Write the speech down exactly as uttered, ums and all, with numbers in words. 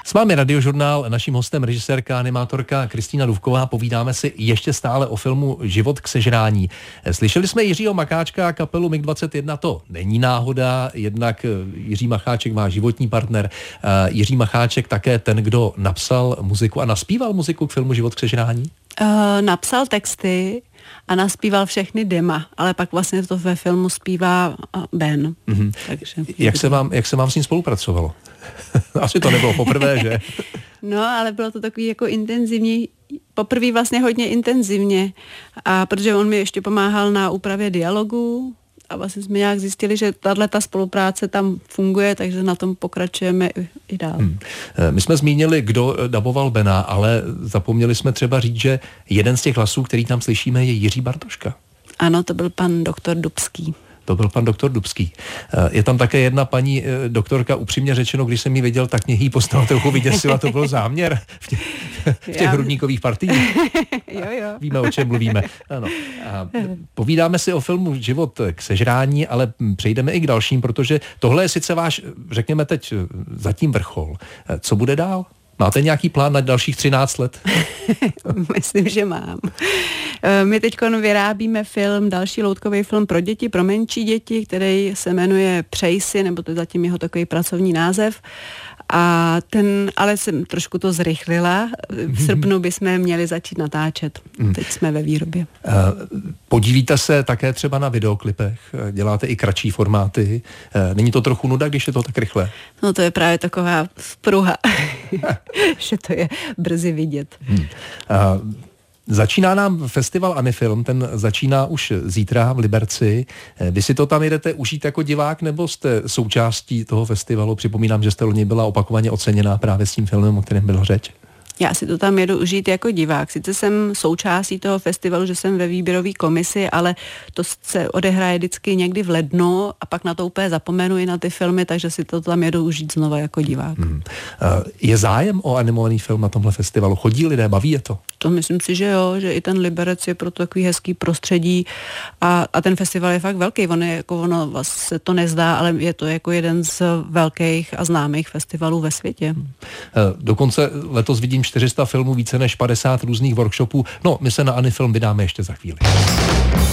S vámi Radiožurnál, naším hostem režisérka, animátorka Kristýna Dufková. Povídáme si ještě stále o filmu Život k sežrání. Slyšeli jsme Jiřího Macháčka a kapelu mig dvacet jedna, to není náhoda, jednak Jiří Macháček má životní partner. Jiří Macháček také ten, kdo napsal muziku a naspíval muziku k filmu Život k sežrání? Uh, napsal texty a naspíval všechny dema, ale pak vlastně to ve filmu zpívá Ben. Mm-hmm. Takže... Jak se vám, jak se vám s ním spolupracovalo? Asi to nebylo poprvé, že? No, ale bylo to takový jako intenzivní, poprvé vlastně hodně intenzivně, a protože on mi ještě pomáhal na úpravě dialogu a vlastně jsme nějak zjistili, že tato spolupráce tam funguje, takže na tom pokračujeme i, i dál. Hmm. My jsme zmínili, kdo daboval Bena, ale zapomněli jsme třeba říct, že jeden z těch hlasů, který tam slyšíme, je Jiří Bartoška. Ano, to byl pan doktor Dubský. To byl pan doktor Dubský. Je tam také jedna paní doktorka, upřímně řečeno, když jsem ji viděl, tak mě jí postava trochu vyděsila, to byl záměr v těch, v těch hrudníkových partiích. Jo, jo. Víme, o čem mluvíme. Ano. A povídáme si o filmu Život k sežrání, ale přejdeme i k dalším, protože tohle je sice váš, řekněme teď, zatím vrchol. Co bude dál? Máte nějaký plán na dalších třináct let? Myslím, že mám. My teď vyrábíme film, další loutkový film pro děti, pro menší děti, který se jmenuje Přej si, nebo to je zatím jeho takový pracovní název. A ten, ale jsem trošku to zrychlila. V srpnu bychom měli začít natáčet. Teď jsme ve výrobě. Podílíte se také třeba na videoklipech? Děláte i kratší formáty? Není to trochu nuda, když je to tak rychle? No to je právě taková spruha, že to je brzy vidět. Hmm. Začíná nám festival Anifilm, ten začíná už zítra v Liberci. Vy si to tam jedete užít jako divák, nebo jste součástí toho festivalu? Připomínám, že jste loni byla opakovaně oceněná právě s tím filmem, o kterém bylo řeč. Já si to tam jedu užít jako divák. Sice jsem součástí toho festivalu, že jsem ve výběrové komisi, ale to se odehraje vždycky někdy v lednu a pak na to úplně zapomenu i na ty filmy, takže si to tam jedu užít znova jako divák. Hmm. Je zájem o animovaný film na tomhle festivalu? Chodí lidé, baví je to? To myslím si, že jo, že i ten Liberec je pro takový hezký prostředí a, a ten festival je fakt velký. On je, jako ono se to nezdá, ale je to jako jeden z velkých a známých festivalů ve světě. Hmm. Dokonce letos vidím čtyři sta filmů, více než padesát různých workshopů. No, my se na Anifilm vydáme ještě za chvíli.